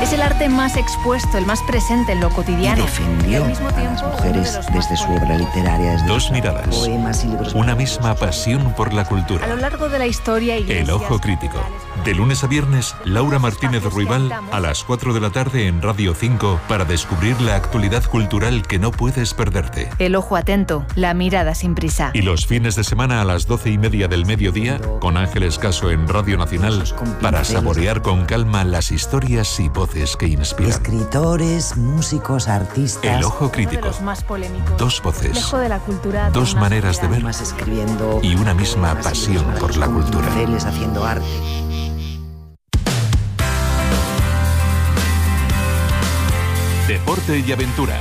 Es el arte más expuesto, el más presente en lo cotidiano. Y defendió al mismo a tiempo, las mujeres uno de los más desde su obra literaria. Desde Dos miradas, poemas y libros una misma pasión por la A lo cultura. largo de la historia, El Ojo Crítico. De lunes a viernes, Laura Martínez Ruibal a las 4 de la tarde en Radio 5 para descubrir la actualidad cultural que no puedes perderte. El ojo atento, la mirada sin prisa. Y los fines de semana a las 12:30 del mediodía, con Ángeles Caso en Radio Nacional, para saborear con calma las historias y voces que inspiran. escritores, músicos, artistas. El Ojo Uno de Crítico. los más polémicos. Dos voces, Reflejo de la cultura, dos más maneras de allá. ver Más escribiendo y una misma poemas y pasión libros por la con cultura. pinceles, haciendo arte. Deporte y aventura.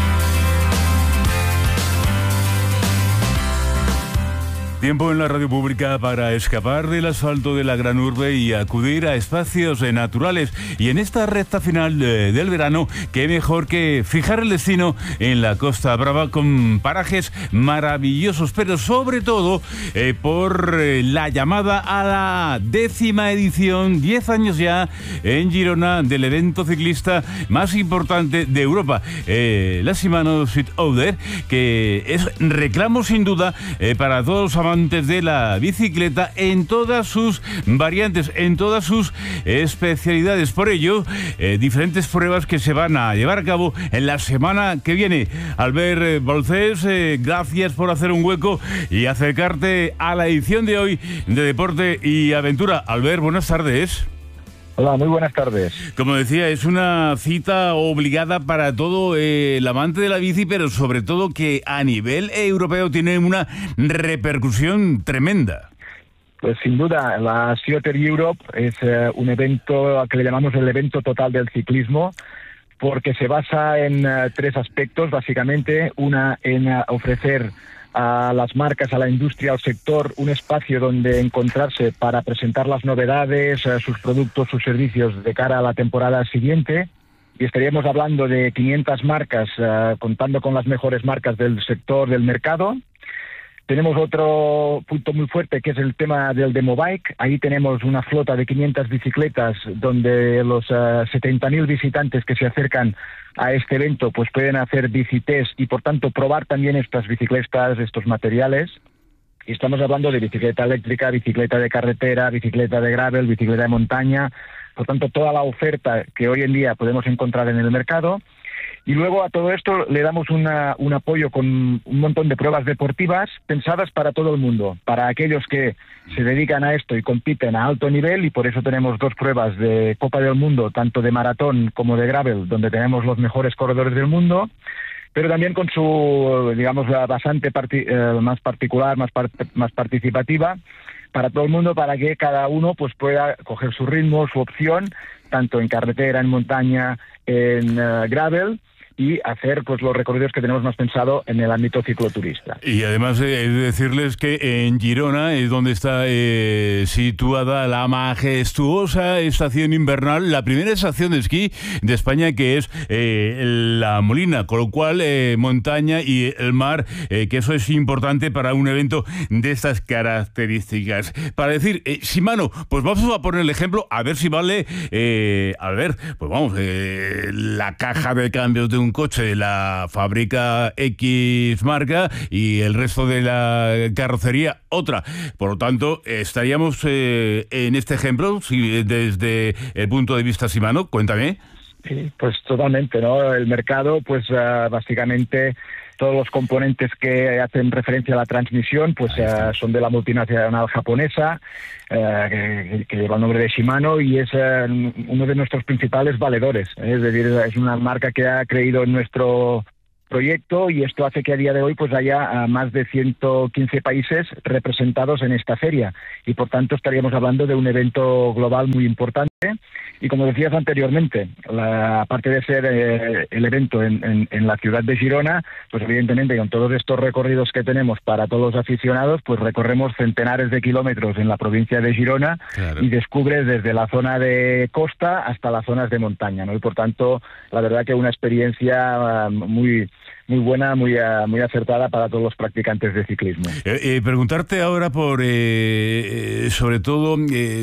Tiempo en la radio pública para escapar del asfalto de la gran urbe y acudir a espacios naturales. Y en esta recta final del verano, qué mejor que fijar el destino en la Costa Brava con parajes maravillosos, pero sobre todo por la llamada a la 10ª edición, 10 años ya, en Girona, del evento ciclista más importante de Europa, la Shimano Swift Outer, que es reclamo sin duda para todos los amantes de la bicicleta en todas sus variantes, en todas sus especialidades. Por ello, diferentes pruebas que se van a llevar a cabo en la semana que viene. Albert Bolcés, gracias por hacer un hueco y acercarte a la edición de hoy de Deporte y Aventura. Albert, buenas tardes. Hola, muy buenas tardes. Como decía, es una cita obligada para todo el amante de la bici, pero sobre todo que a nivel europeo tiene una repercusión tremenda. Pues sin duda, la Cioter Europe es un evento que le llamamos el evento total del ciclismo, porque se basa en tres aspectos, básicamente. Una, en ofrecer a las marcas, a la industria, al sector, un espacio donde encontrarse para presentar las novedades, sus productos, sus servicios de cara a la temporada siguiente. Y estaríamos hablando de 500 marcas, contando con las mejores marcas del sector, del mercado. Tenemos otro punto muy fuerte, que es el tema del Demobike. Ahí tenemos una flota de 500 bicicletas, donde los 70.000 visitantes que se acercan a este evento pues pueden hacer bicitest y por tanto probar también estas bicicletas, estos materiales. Y estamos hablando de bicicleta eléctrica, bicicleta de carretera, bicicleta de gravel, bicicleta de montaña, por tanto toda la oferta que hoy en día podemos encontrar en el mercado. Y luego a todo esto le damos un apoyo con un montón de pruebas deportivas pensadas para todo el mundo, para aquellos que se dedican a esto y compiten a alto nivel, y por eso tenemos dos pruebas de Copa del Mundo, tanto de maratón como de gravel, donde tenemos los mejores corredores del mundo, pero también con su, digamos, bastante más particular, más participativa, para todo el mundo, para que cada uno pues pueda coger su ritmo, su opción, tanto en carretera, en montaña, en gravel, y hacer pues los recorridos que tenemos más pensado en el ámbito cicloturista. Y además he de decirles que en Girona es donde está situada la majestuosa estación invernal, la primera estación de esquí de España, que es La Molina, con lo cual montaña y el mar, que eso es importante para un evento de estas características. Para decir, Shimano, pues vamos a poner el ejemplo, a ver si vale, a ver, pues vamos, la caja de cambios de un coche de la fábrica X marca y el resto de la carrocería otra. Por lo tanto, estaríamos en este ejemplo, si desde el punto de vista Shimano, cuéntame. Sí, pues totalmente, ¿no? El mercado, pues básicamente todos los componentes que hacen referencia a la transmisión, pues son de la multinacional japonesa, que lleva el nombre de Shimano, y es uno de nuestros principales valedores. Es decir, es una marca que ha creído en nuestro proyecto, y esto hace que a día de hoy pues haya más de 115 países representados en esta feria, y por tanto estaríamos hablando de un evento global muy importante. Y como decías anteriormente, aparte de ser el evento en la ciudad de Girona, pues evidentemente con todos estos recorridos que tenemos para todos los aficionados, pues recorremos centenares de kilómetros en la provincia de Girona. Claro. Y descubres desde la zona de costa hasta las zonas de montaña, ¿no? Y por tanto, la verdad que una experiencia muy muy buena, muy acertada para todos los practicantes de ciclismo. Preguntarte ahora por, sobre todo,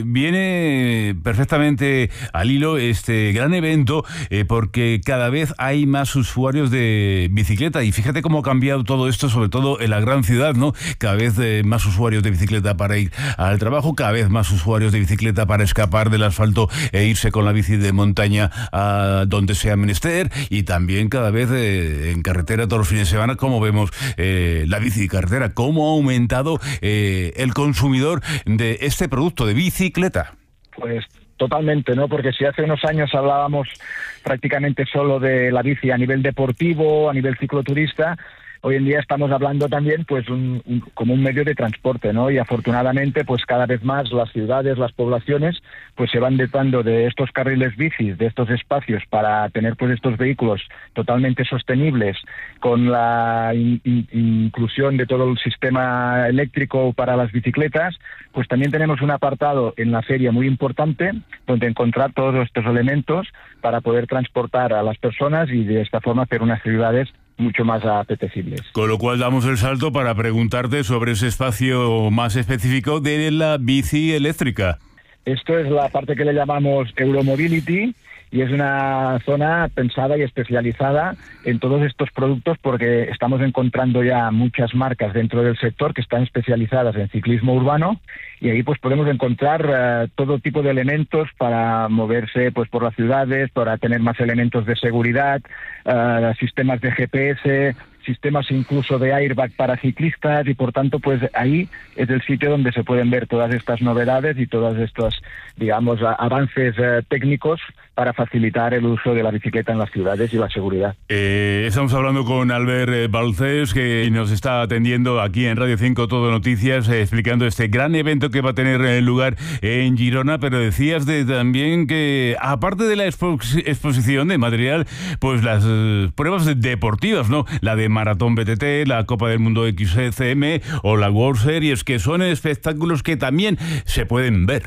viene perfectamente al hilo este gran evento, porque cada vez hay más usuarios de bicicleta, y fíjate cómo ha cambiado todo esto, sobre todo en la gran ciudad, ¿no? Cada vez más usuarios de bicicleta para ir al trabajo, cada vez más usuarios de bicicleta para escapar del asfalto e irse con la bici de montaña a donde sea menester, y también cada vez en carretera todos los fines de semana, como vemos la bici de carretera, cómo ha aumentado el consumidor de este producto de bicicleta. Pues totalmente, ¿no? Porque si hace unos años hablábamos prácticamente solo de la bici a nivel deportivo, a nivel cicloturista, hoy en día estamos hablando también pues como un medio de transporte, ¿no? Y afortunadamente pues cada vez más las ciudades, las poblaciones pues se van dotando de estos carriles bicis, de estos espacios para tener pues estos vehículos totalmente sostenibles, con la inclusión de todo el sistema eléctrico para las bicicletas. Pues también tenemos un apartado en la feria muy importante donde encontrar todos estos elementos para poder transportar a las personas y de esta forma hacer unas ciudades mucho más apetecibles. Con lo cual damos el salto para preguntarte sobre ese espacio más específico de la bici eléctrica. Esto es la parte que le llamamos Euromobility, y es una zona pensada y especializada en todos estos productos, porque estamos encontrando ya muchas marcas dentro del sector que están especializadas en ciclismo urbano, y ahí pues podemos encontrar todo tipo de elementos para moverse pues por las ciudades, para tener más elementos de seguridad, sistemas de GPS, sistemas incluso de airbag para ciclistas, y por tanto pues ahí es el sitio donde se pueden ver todas estas novedades y todos estos, digamos, avances técnicos para facilitar el uso de la bicicleta en las ciudades y la seguridad. Estamos hablando con Albert Balcells, que nos está atendiendo aquí en Radio 5 Todo Noticias, explicando este gran evento que va a tener lugar en Girona. Pero decías también que aparte de la exposición de material, pues las pruebas deportivas, ¿no? La de Maratón BTT, la Copa del Mundo XCM o la World Series, que son espectáculos que también se pueden ver.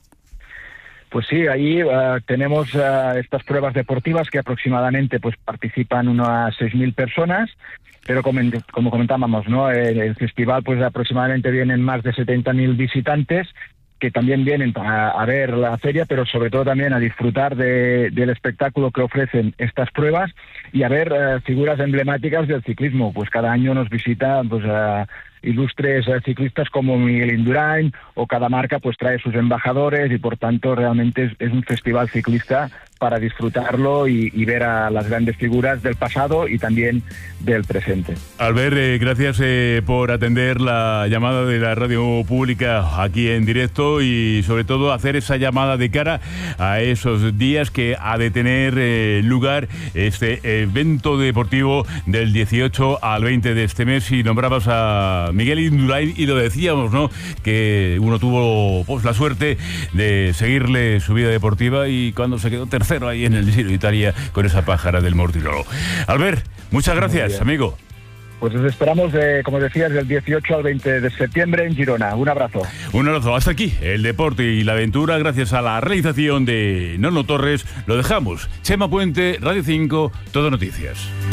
Pues sí, ahí tenemos estas pruebas deportivas que aproximadamente pues participan unas 6.000 personas, pero como comentábamos, ¿no? El festival pues aproximadamente vienen más de 70.000 visitantes que también vienen a ver la feria, pero sobre todo también a disfrutar del espectáculo que ofrecen estas pruebas y a ver figuras emblemáticas del ciclismo. Pues cada año nos visitan pues ilustres ciclistas como Miguel Indurain, o cada marca pues trae sus embajadores, y por tanto realmente es un festival ciclista para disfrutarlo y ver a las grandes figuras del pasado y también del presente. Albert, gracias por atender la llamada de la radio pública aquí en directo, y sobre todo hacer esa llamada de cara a esos días que ha de tener lugar este evento deportivo del 18 al 20 de este mes. Y nombrabas a Miguel Indurain y lo decíamos, ¿no? Que uno tuvo pues la suerte de seguirle su vida deportiva, y cuando se quedó tercero ahí en el Giro de Italia con esa pájara del Mortirolo. Albert, muchas gracias, amigo. Pues os esperamos, como decías, del 18 al 20 de septiembre en Girona. Un abrazo. Un abrazo. Hasta aquí el deporte y la aventura, gracias a la realización de Nono Torres. Lo dejamos. Chema Puente, Radio 5, Todo Noticias.